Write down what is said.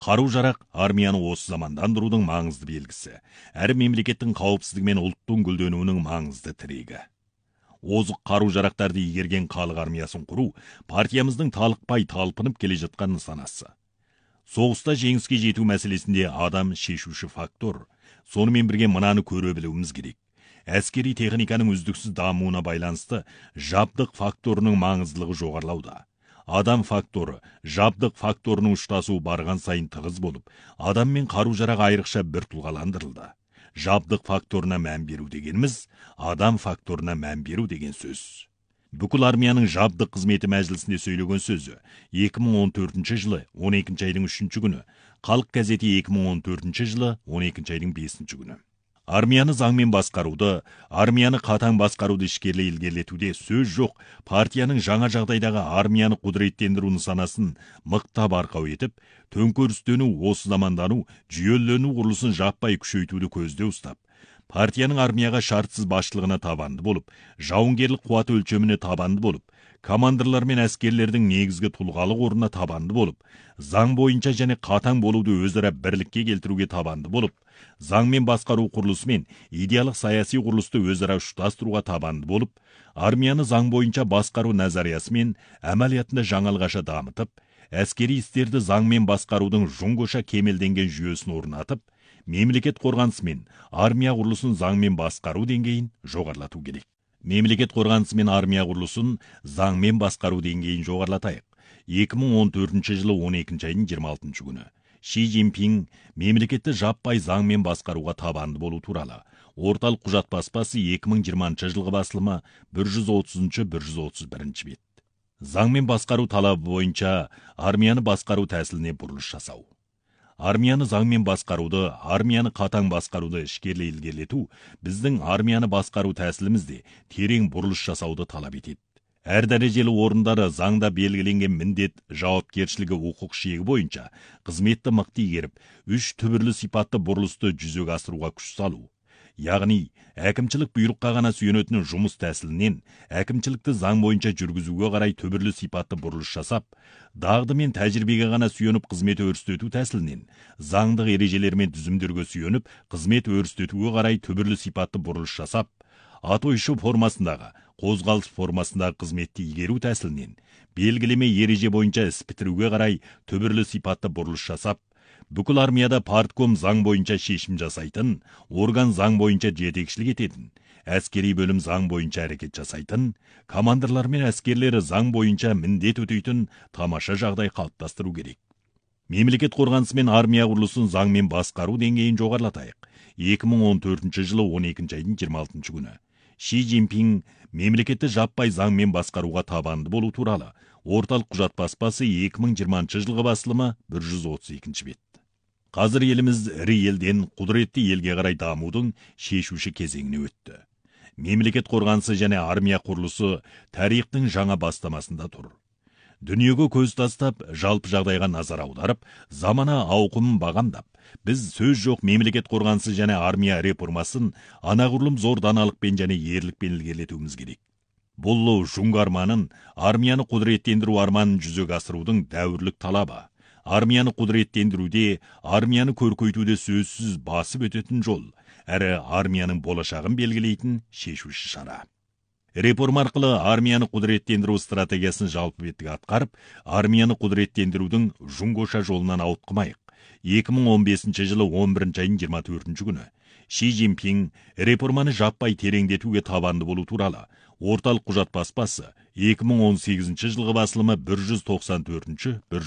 Қару-жарақ армияны осы замандандырудың маңызды белгісі, әрі мемлекеттің қауіпсіздігі мен ұлттың гүлденуінің маңызды тірегі. Озық қару-жарақтарды игерген халық армиясын құру партиямыздың талықпай талпынып келе жатқан нысанасы. Соғыста жеңіске жету мәселесінде адам шешуші фактор. Сонымен бірге мынаны көре білуіміз керек. Әскери техниканың үздіксіз дамуына байланысты жабдық факторының маңыздылығы жоғарылауда. Адам факторы, жабдық факторының ұштасуы барған сайын тығыз болып, адам мен қару-жарақ айрықша бір тұлғаландырылды. Жабдық факторына мән беру дегеніміз, адам факторына мән беру деген сөз. Бүкіл армияның жабдық қызметі мәжілісінде сөйлеген сөзі 2014 жылы 12 айдың 3 күні, Халық газеті 2014 жылы 12 айдың 5 күні. Армияны заңмен басқаруды, армияны қатаң басқаруды ішкерлей ілгерілетуде сөз жоқ, партияның жаңа жағдайдағы армияны құдіреттендіру нысанасын мықтап арқау етіп, төңкерістену, осы замандану, жүйелену құрылысын жаппай күшейтуді көзде ұстап, партияның армияға шартсыз басшылығына табанды болып, жауынгерлік қуат өлшеміне табанды болып, командырлар мен әскерлердің негізгі тұлғалық орнына табанды болып, заң бойынша және қатаң болуды өзара бірлікке келтіруге табанды болып, заңмен басқару құрылысы мен идеялық саяси құрылысты өзара ұштастыруға табанды болып, армияны заң бойынша басқару назариясы мен әмәлиятында жаңалғаша дамытып, әскери істерді заңмен басқарудың жұңғыша кемелденген жүйесін орнатып, мемлекет қорғанысы мен армия құрылысын заңмен басқару деңгейін жоғарылату керек. Мемлекет қорғанысы мен армия құрылысын заңмен басқару деңгейін жоғарылатайық. 2014 жылы 12 айдың 26 күні. Ши Цзиньпин мемлекетті жаппай заңмен басқаруға табанды болу туралы. Орталық құжат баспасы 2020 жылғы басылымы 130-131 бет. Заңмен басқару талабы бойынша армияны басқару тәсіліне бұрылыс жасау. Армияны заңмен басқаруды, армияны қатаң басқаруды ішкерлей ілгерілету біздің армияны басқару тәсілімізде терең бұрылыс жасауды талап етеді. Әр дәрежелі орындары заңда белгіленген міндет, жауапкершілігі құқық шегі бойынша қызметті мықты игеріп, 3 түбірлі сипатты бұрылысты жүзеге асыруға күш салу. Яғни, әкімшілік бұйрыққа ғана сүйенетін жұмыс тәсілінен әкімшілікті заң бойынша жүргізуге қарай түбірлі сипатты бұрылыс жасап, дағды мен тәжірибеге ғана сүйеніп қызмет өрістету тәсілінен заңдық ережелер мен түзімдерге сүйеніп қызмет өрістетуге қарай түбірлі сипатты бұрылыс жасап, атойшы формасындағы, қозғалыс формасындағы қызметті игеру тәсілінен белгілеме ереже бойынша іс бітіруге қарай түбірлі сипатты бұрылыс жасап, бүкіл армияда партком заң бойынша шешім жасайтын, орган заң бойынша жетекшілік ететін, әскери бөлім заң бойынша әрекет жасайтын, командырлар мен әскерлері заң бойынша міндет өтейтін тамаша жағдай қалыптастыру керек. Мемлекет қорғанысы мен армия құрылысын заңмен басқару деңгейін жоғарылатайық. 2014 жылы 12 айдың 26 күні. Ши Цзиньпин мемлекетті жаппай заңмен басқаруға табанды болу туралы. Орталық құжат баспасы 2020 жылғы басылымы 132 бет. Қазір еліміз ірі елден құдіретті елге қарай дамудың шешуші кезеңіне өтті. Мемлекет қорғанысы және армия құрылысы тарихтың жаңа бастамасында тұр. Дүниеге көз тастап, жалпы жағдайға назар аударып, замана ауқымын бағамдап, біз сөз жоқ мемлекет қорғанысы және армия реформасын анағұрлым зор даналықпен және ерлікпен ілгерілетуіміз керек. Бұл жұңғы арманын, армияны құдіреттендіру арманын жүзеге асырудың дәуірлік талабы. Армияны құдіреттендіруде, армияны көркейтуде сөзсіз басып өтетін жол, әрі армияның болашағын белгілейтін шешуші шара. Реформа арқылы армияны құдіреттендіру стратегиясын жалпы беттік атқарып, армияны құдіреттендірудің жұңғыша жолынан ауытқымайық. 2015 жылы 11 айдың 24 күні. Ши Цзиньпин реформаны жаппай тереңдетуге табанды болу туралы. Орталық құжат баспасы 2018 жылғы басылымы 194